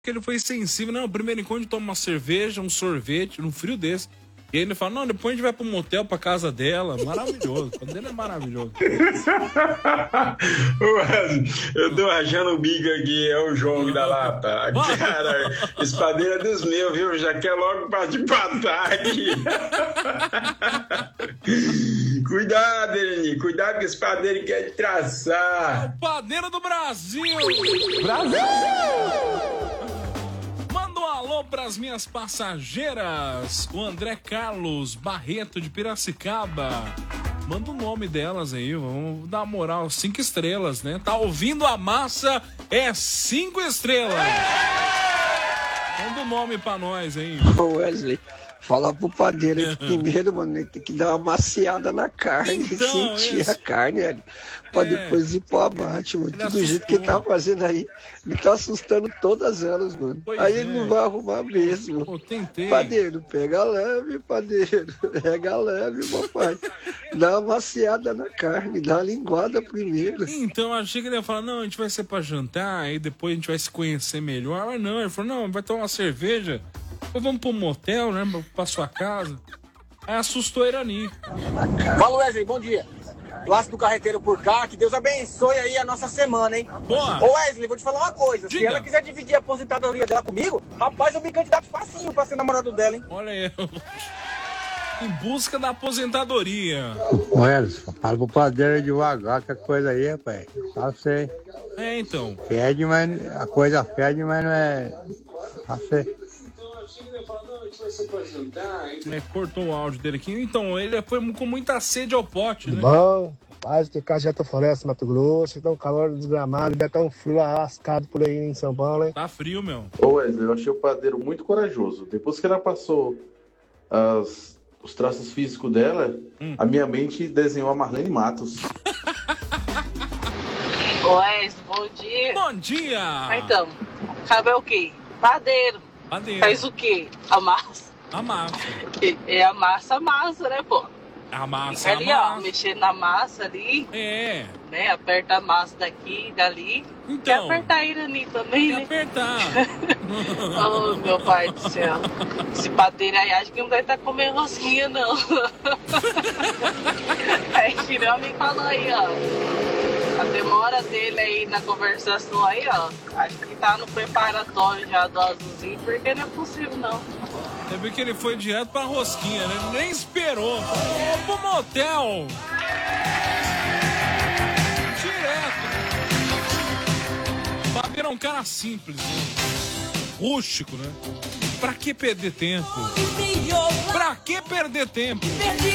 que ele foi sensível. Não, primeiro encontro toma uma cerveja, um sorvete, num frio desse. E aí ele fala, não, depois a gente vai pro motel, pra casa dela. Maravilhoso. O dele é maravilhoso. Eu tô achando o bico aqui, é o João da Lata. Cara, espadeira dos meus, viu? Já quer logo partir pro ataque. Cuidado, Eleni. Cuidado que esse padeiro quer te traçar. É o padeiro do Brasil! Brasil! Manda um alô pras minhas passageiras. O André Carlos Barreto de Piracicaba. Manda o nome delas aí, vamos dar moral. 5 estrelas, né? Tá ouvindo a massa? É 5 estrelas. Manda o nome pra nós, hein? Ô Wesley, fala pro padeiro aí que primeiro, mano, ele tem que dar uma maciada na carne, Então, sentir a carne, velho, pra depois ir pro abate, mano. Ele Do jeito que ele tá fazendo aí, ele tá assustando todas elas, mano. Pois aí é. ele não vai arrumar mesmo. Pô, tentei. Padeiro, pega leve, padeiro. Pega leve, papai. Dá uma maciada na carne, dá uma linguada primeiro. Então, achei que ele ia falar, não, a gente vai ser pra jantar, aí depois a gente vai se conhecer melhor. Mas não, ele falou, não, vai tomar uma cerveja, depois vamos pro motel, né, pra sua casa. Aí assustou a Irani. Fala, Wesley, bom dia. Plácido Carreteiro por cá, que Deus abençoe aí a nossa semana, hein? Boa. Ô Wesley, vou te falar uma coisa. Se Diga. ela quiser dividir a aposentadoria dela comigo, rapaz, eu me candidato facinho pra ser namorado dela, hein? Olha aí. Em busca da aposentadoria. Wesley, fala pro padeiro devagar que a coisa aí, rapaz. Só sei. É, então. Fede, mas a coisa fede, mas não é. Só sei. Cortou o áudio dele aqui. Então, ele foi com muita sede ao pote, né? Bom, paz que cá já Floresta, Mato Grosso, então calor desgramado, deve estar um frio lascado por aí em São Paulo, hein? Tá frio, meu. Ô Wesley, eu achei o padeiro muito corajoso. Depois que ela passou os traços físicos dela, a minha mente desenhou a Marlene Matos. Wesley, bom dia. Bom dia! Então, sabe o quê? Padeiro. Padeiro. Faz o quê? Amassa. Amassa. É amassa, né, pô? Amassa, Fica ali, ó, mexendo na massa ali. É. Né, aperta a massa daqui e dali. Então. Quer apertar a Irani também, né? Apertar. Oh, meu pai do céu. Esse padeiro aí acho que não vai estar comendo rosquinha, não. Aí tirou me falou aí, ó. A demora dele aí na conversação aí, ó. Acho que tá no preparatório já do azulzinho, porque não é possível, não. Você viu que ele foi direto pra rosquinha, né? Ele nem esperou. Vamos pro motel. Direto. O Fabiano é um cara simples, né? Rústico, né? Pra que perder tempo? Pra que perder tempo?